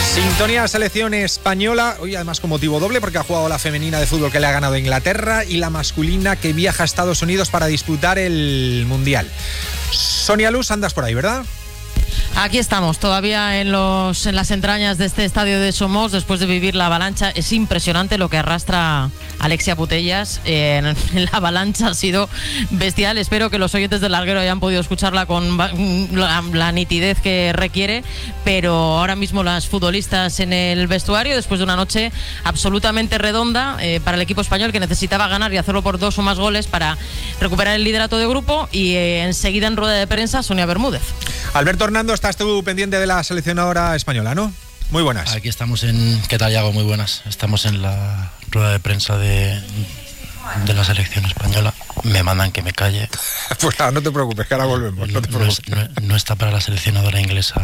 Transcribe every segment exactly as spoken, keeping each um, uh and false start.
Sintonía selección española, hoy además con motivo doble porque ha jugado la femenina de fútbol que le ha ganado a Inglaterra y la masculina que viaja a Estados Unidos para disputar el Mundial. Sonia Luz, andas por ahí, ¿verdad? Aquí estamos, todavía en los en las entrañas de este estadio de Somos, después de vivir la avalancha. Es impresionante lo que arrastra Alexia Putellas. Eh, en la avalancha ha sido bestial. Espero que los oyentes del larguero hayan podido escucharla con la, la nitidez que requiere. Pero ahora mismo las futbolistas en el vestuario, después de una noche absolutamente redonda eh, para el equipo español, que necesitaba ganar y hacerlo por dos o más goles para recuperar el liderato de grupo. Y eh, enseguida en rueda de prensa, Sonia Bermúdez. Alberto Hernando, estás tú pendiente de la seleccionadora española, ¿no? Muy buenas. Aquí estamos en... ¿Qué tal, Iago? Muy buenas. Estamos en la rueda de prensa de, de la selección española. Me mandan que me calle. Pues nada, no te preocupes, que ahora volvemos. No, te no, es, no, no está para la seleccionadora inglesa.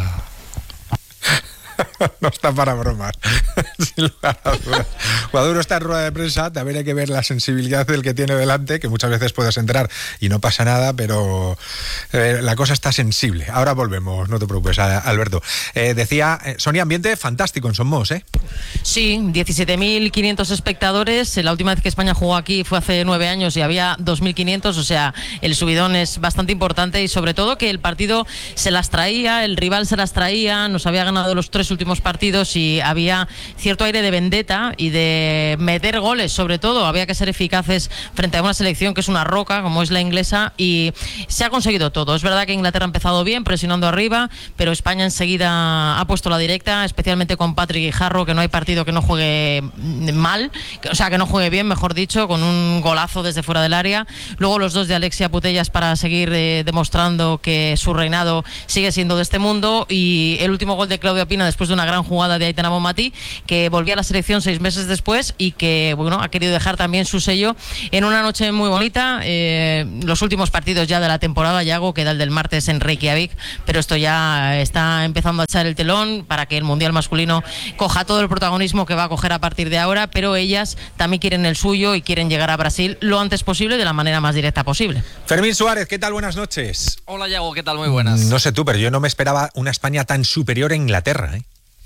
No está para bromas. Sin lugar a dudas. Cuando uno está en rueda de prensa, también hay que ver la sensibilidad del que tiene delante, que muchas veces puedes entrar y no pasa nada, pero eh, la cosa está sensible. Ahora volvemos, no te preocupes, Alberto. Eh, decía, eh, Sonia, ambiente fantástico en Somos, ¿eh? Sí, diecisiete mil quinientos espectadores. La última vez que España jugó aquí fue hace nueve años y había dos mil quinientos, o sea, el subidón es bastante importante y sobre todo que el partido se las traía, el rival se las traía, nos había ganado los tres últimos partidos y había cierto aire de vendetta y de meter goles, sobre todo había que ser eficaces frente a una selección que es una roca como es la inglesa, y se ha conseguido todo. Es verdad que Inglaterra ha empezado bien presionando arriba, pero España enseguida ha puesto la directa, especialmente con Patrick Guijarro, que no hay partido que no juegue mal, que, o sea que no juegue bien, mejor dicho, con un golazo desde fuera del área. Luego los dos de Alexia Putellas para seguir eh, demostrando que su reinado sigue siendo de este mundo, y el último gol de Claudia Pina después de una gran jugada de Aitana Bonmatí, que volvía a la selección seis meses después y que bueno ha querido dejar también su sello en una noche muy bonita. Eh, los últimos partidos ya de la temporada, Yago, queda el del martes en Reykjavik, pero esto ya está empezando a echar el telón para que el Mundial masculino coja todo el protagonismo que va a coger a partir de ahora, pero ellas también quieren el suyo y quieren llegar a Brasil lo antes posible, de la manera más directa posible. Fermín Suárez, ¿qué tal? Buenas noches. Hola, Yago, ¿qué tal? Muy buenas. No sé tú, pero yo no me esperaba una España tan superior a Inglaterra, ¿eh?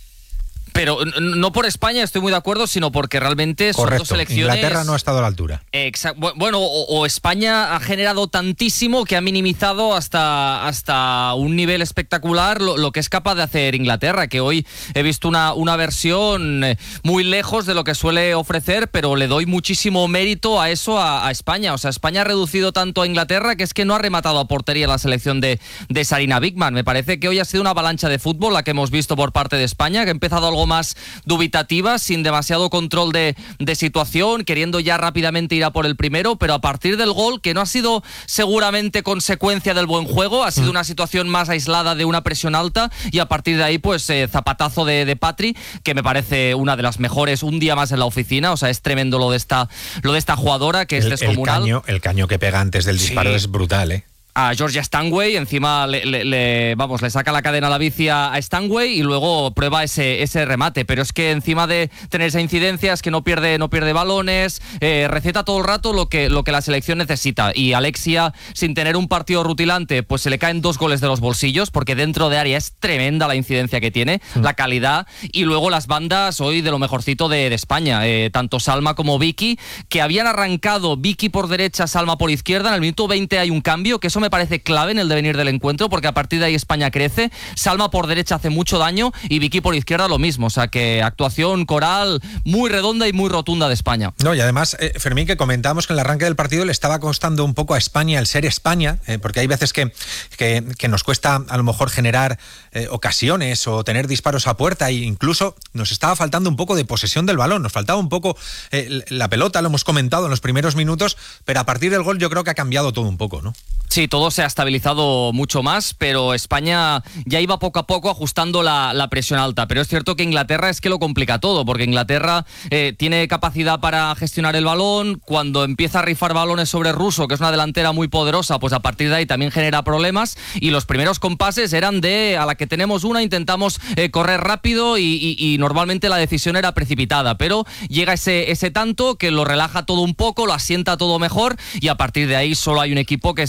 Pero no por España, estoy muy de acuerdo, sino porque realmente son Correcto. dos selecciones... Inglaterra no ha estado a la altura. Exacto. Bueno, o, o España ha generado tantísimo que ha minimizado hasta, hasta un nivel espectacular lo, lo que es capaz de hacer Inglaterra, que hoy he visto una, una versión muy lejos de lo que suele ofrecer, pero le doy muchísimo mérito a eso a, a España. O sea, España ha reducido tanto a Inglaterra que es que no ha rematado a portería la selección de, de Sarina Wiegman. Me parece que hoy ha sido una avalancha de fútbol la que hemos visto por parte de España, que ha empezado algo más dubitativa, sin demasiado control de, de situación, queriendo ya rápidamente ir a por el primero, pero a partir del gol, que no ha sido seguramente consecuencia del buen juego, ha sido mm. una situación más aislada de una presión alta, y a partir de ahí pues eh, zapatazo de, de Patri, que me parece una de las mejores, un día más en la oficina. O sea, es tremendo lo de esta, lo de esta jugadora, que es el, descomunal. El caño, el caño que pega antes del disparo sí. es brutal, ¿eh? A Georgia Stanway, encima le, le, le, vamos, le saca la cadena a la bici a, a Stanway y luego prueba ese, ese remate, pero es que encima de tener esa incidencia es que no pierde, no pierde balones, eh, receta todo el rato lo que, lo que la selección necesita, y Alexia, sin tener un partido rutilante, pues se le caen dos goles de los bolsillos, porque dentro de área es tremenda la incidencia que tiene, mm. la calidad, y luego las bandas hoy de lo mejorcito de, de España, eh, tanto Salma como Vicky, que habían arrancado Vicky por derecha, Salma por izquierda. En el minuto veinte hay un cambio, que eso me parece clave en el devenir del encuentro, porque a partir de ahí España crece. Salma por derecha hace mucho daño y Vicky por izquierda lo mismo, o sea que actuación coral muy redonda y muy rotunda de España. No, y además, eh, Fermín, que comentábamos que en el arranque del partido le estaba costando un poco a España el ser España, eh, porque hay veces que, que, que nos cuesta a lo mejor generar eh, ocasiones o tener disparos a puerta, e incluso nos estaba faltando un poco de posesión del balón, nos faltaba un poco eh, la pelota, lo hemos comentado en los primeros minutos, pero a partir del gol yo creo que ha cambiado todo un poco, ¿no? Sí, todo se ha estabilizado mucho más, pero España ya iba poco a poco ajustando la, la presión alta. Pero es cierto que Inglaterra es que lo complica todo, porque Inglaterra eh, tiene capacidad para gestionar el balón. Cuando empieza a rifar balones sobre Russo, que es una delantera muy poderosa, pues a partir de ahí también genera problemas. Y los primeros compases eran de, a la que tenemos una, intentamos eh, correr rápido y, y, y normalmente la decisión era precipitada. Pero llega ese, ese tanto que lo relaja todo un poco, lo asienta todo mejor, y a partir de ahí solo hay un equipo que es el español,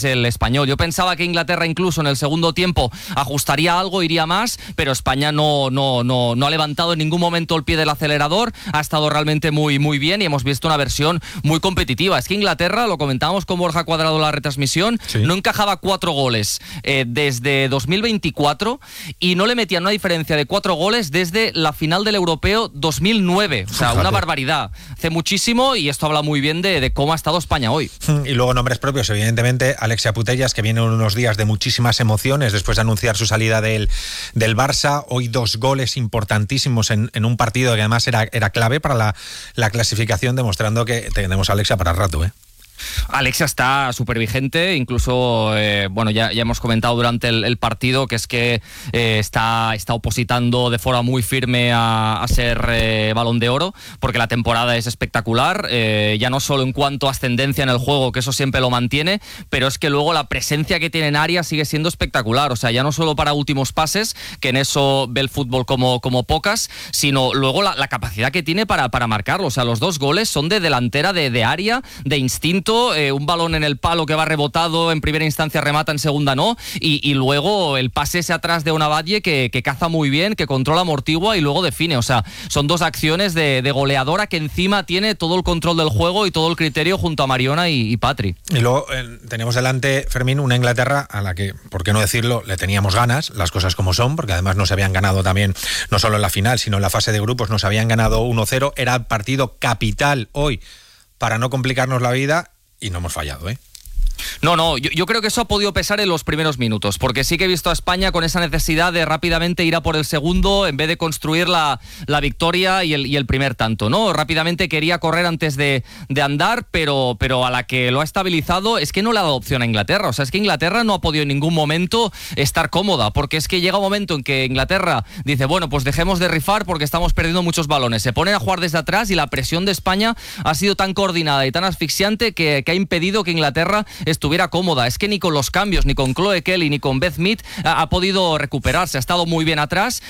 español. Yo pensaba que Inglaterra incluso en el segundo tiempo ajustaría algo, iría más, pero España no, no, no, no ha levantado en ningún momento el pie del acelerador, ha estado realmente muy, muy bien y hemos visto una versión muy competitiva. Es que Inglaterra, lo comentábamos con Borja Cuadrado en la retransmisión, sí. no encajaba cuatro goles eh, desde dos mil veinticuatro y no le metían una diferencia de cuatro goles desde la final del Europeo dos mil nueve. O sea, Fíjate. una barbaridad. Hace muchísimo y esto habla muy bien de, de cómo ha estado España hoy. Y luego nombres propios, evidentemente, Alexia Putellas, que viene unos días de muchísimas emociones después de anunciar su salida del, del Barça. Hoy dos goles importantísimos en, en un partido que además era, era clave para la, la clasificación, demostrando que tenemos a Alexia para rato, ¿eh? Alexia está súper vigente, incluso, eh, bueno, ya, ya hemos comentado durante el, el partido que es que eh, está, está opositando de forma muy firme a, a ser eh, Balón de Oro, porque la temporada es espectacular, eh, ya no solo en cuanto a ascendencia en el juego, que eso siempre lo mantiene, pero es que luego la presencia que tiene en área sigue siendo espectacular, o sea, ya no solo para últimos pases, que en eso ve el fútbol como, como pocas, sino luego la, la capacidad que tiene para, para marcarlo, o sea, los dos goles son de delantera, de, de área, de instinto. Eh, un balón en el palo que va rebotado, en primera instancia remata, en segunda no, y, y luego el pase ese atrás de una Valle que, que caza muy bien, que controla, amortigua y luego define. O sea, son dos acciones de, de goleadora que encima tiene todo el control del juego y todo el criterio junto a Mariona y, y Patri. Y luego eh, tenemos delante, Fermín, una Inglaterra a la que, por qué no decirlo, le teníamos ganas, las cosas como son, porque además nos habían ganado también, no solo en la final, sino en la fase de grupos, nos habían ganado uno cero, era partido capital hoy para no complicarnos la vida. Y no hemos fallado, ¿eh? No, no, yo, yo creo que eso ha podido pesar en los primeros minutos, porque sí que he visto a España con esa necesidad de rápidamente ir a por el segundo en vez de construir la, la victoria y el, y el primer tanto, ¿no? Rápidamente quería correr antes de, de andar, pero, pero a la que lo ha estabilizado es que no le ha dado opción a Inglaterra. O sea, es que Inglaterra no ha podido en ningún momento estar cómoda, porque es que llega un momento en que Inglaterra dice, bueno, pues dejemos de rifar porque estamos perdiendo muchos balones. Se ponen a jugar desde atrás y la presión de España ha sido tan coordinada y tan asfixiante que, que ha impedido que Inglaterra estuviera cómoda. Es que ni con los cambios, ni con Chloe Kelly, ni con Beth Mead ha, ha podido recuperarse. Ha estado muy bien atrás